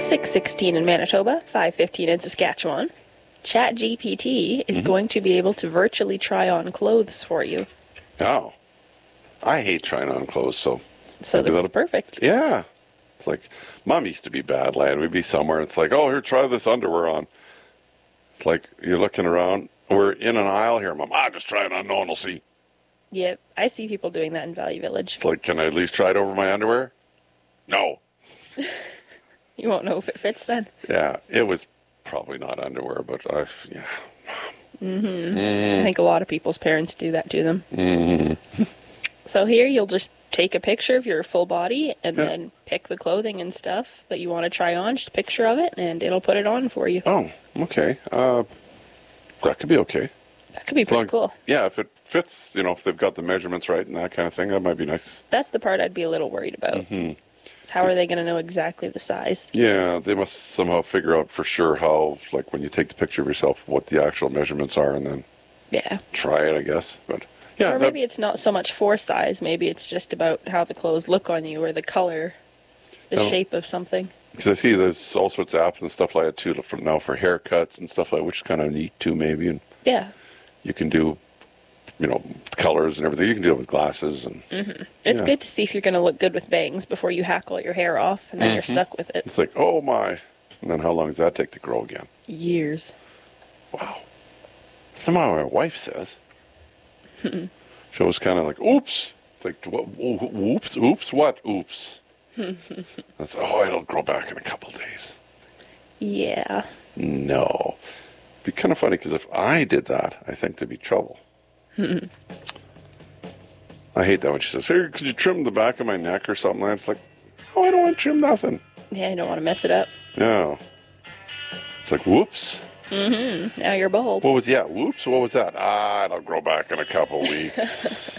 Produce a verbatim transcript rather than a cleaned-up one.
six sixteen in Manitoba, five fifteen in Saskatchewan, ChatGPT is Mm-hmm. going to be able to virtually try on clothes for you. Oh. I hate trying on clothes, so... So maybe this is that'll- perfect. Yeah. It's like, Mom used to be bad, lad. We'd be somewhere, it's like, oh, here, try this underwear on. It's like, you're looking around, we're in an aisle here, Mom, ah, just try it on, no one will see. Yep, I see people doing that in Valley Village. It's like, can I at least try it over my underwear? No. You won't know if it fits then. Yeah, it was probably not underwear, but I, yeah. I think a lot of people's parents do that to them. Mm-hmm. So here you'll just take a picture of your full body and Yeah. then pick the clothing and stuff that you want to try on, just a picture of it, and it'll put it on for you. Oh, okay. Uh, that could be okay. That could be As long pretty as- cool. Yeah, if it fits, you know, if they've got the measurements right and that kind of thing, that might be nice. That's the part I'd be a little worried about. Mm-hmm. Is how are they going to know exactly the size? Yeah, they must somehow figure out for sure how, like, when you take the picture of yourself, what the actual measurements are, and then Yeah. try it, I guess. But yeah, Or that- maybe it's not so much for size. Maybe it's just about how the clothes look on you or the color, the Oh. shape of something. because I see there's all sorts of apps and stuff like that too for now for haircuts and stuff like that, which is kind of neat too. Maybe, and Yeah. you can do, you know, colors and everything. You can do it with glasses, and It's Yeah. good to see if you're going to look good with bangs before you hackle your hair off and then you're stuck with it. it's like, oh my! And then how long does that take to grow again? Years. Wow. Somehow my wife says. She was kind of like, oops. It's like, what, oops, oops, what, oops? That's, oh, it'll grow back in a couple days. Yeah. No. Be kind of funny because if I did that, I think there'd be trouble. I hate that when she says, hey, could you trim the back of my neck or something like that? It's like, oh, I don't want to trim nothing. Yeah, you don't want to mess it up. No. It's like, whoops. Now you're bald. What was, yeah, whoops, what was that? Ah, it'll grow back in a couple weeks.